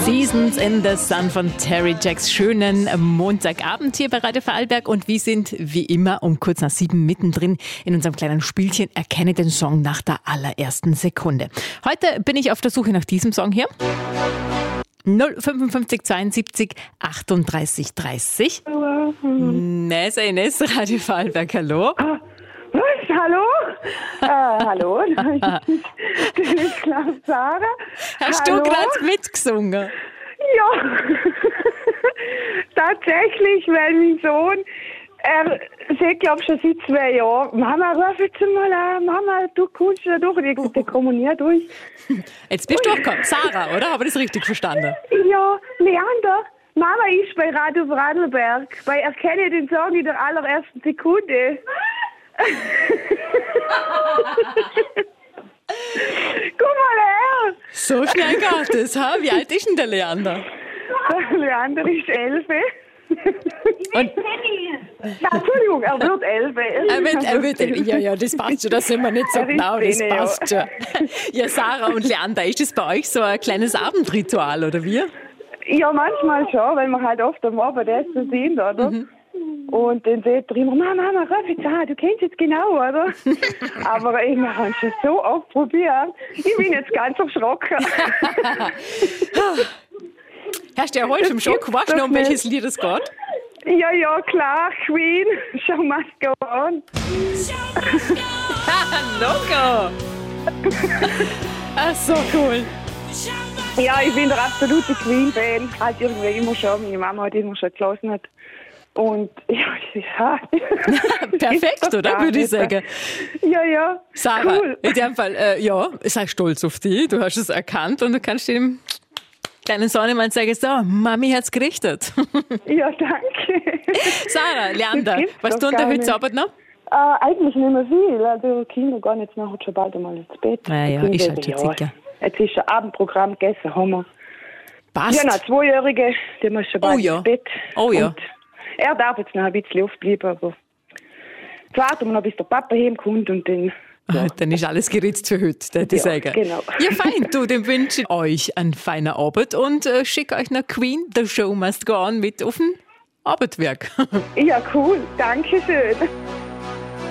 Seasons in the Sun von Terry Jacks. Schönen Montagabend hier bei Radio Vorarlberg. Und wir sind wie immer um kurz nach 7 mittendrin in unserem kleinen Spielchen Erkenne den Song nach der allerersten Sekunde. Heute bin ich auf der Suche nach diesem Song hier. 055 72 38 30. Ines, Radio Vorarlberg, hallo. Was? Hallo? Hallo, das ist Klaus Sarah. Hast Hallo? du gerade mitgesungen? Ja, tatsächlich, weil mein Sohn, er sagt, glaube ich, schon seit 2 Jahren, Mama, ruf jetzt mal an, Mama, du kommst da durch. Und ich gesagt, komm hier durch. Jetzt bist du durchgekommen. Sarah, oder? Habe ich das richtig verstanden? Ja, Leander, Mama ist bei Radio Vorarlberg, bei Erkenne den Song in der allerersten Sekunde. Guck mal her! So schnell geht es, ha? Wie alt ist denn der Leander? Der Leander ist 11. Und Ja, Entschuldigung, er wird 11. er wird, ja, das passt schon, das sind wir nicht so Er ist genau, das 10, passt schon. Ja, Sarah und Leander, ist das bei euch so ein kleines Abendritual, oder wie? Ja, manchmal schon, weil wir halt oft am Abend essen sind, oder? Und dann sagt er immer, Mama, ruf jetzt an, du kennst jetzt genau, oder? Aber ich habe schon so oft probiert. Ich bin jetzt ganz erschrocken. Hast du erholt vom Schock? Weißt du noch, um welches Lied es geht? Ja, klar, Queen, Show must go on. Logo! Ach, so cool. Ja, ich bin der absolute Queen-Fan. Halt irgendwie immer schon, meine Mama hat immer schon gelassen. Und ja. Perfekt, oder? Würde ich sagen. Ja. Sarah, cool. in dem Fall, sei stolz auf dich. Du hast es erkannt und du kannst dem kleinen Sohnemann sagen, so, Mami hat's gerichtet. Ja, danke. Sarah, Leander, Das was gibt's doch tun der gar heute Abend noch? Eigentlich nicht mehr viel. Also Kinder gehen jetzt nachher schon bald einmal ins Bett. Ja, ist halt schon sicher. Jetzt ist schon Abendprogramm gegessen, haben wir. Passt. Ja, noch 2-Jährige, die muss schon bald ins Bett. Oh ja. Und er darf jetzt noch ein bisschen aufbleiben, aber jetzt warten wir noch, bis der Papa heimkommt und dann... Ja. Dann ist alles geritzt für heute, würde ich sagen. Genau. Ja, fein. Du, dann wünsche ich euch einen feinen Abend und schicke euch noch Queen, The Show Must Go On, mit auf den Abendwerk. Ja, cool. Dankeschön.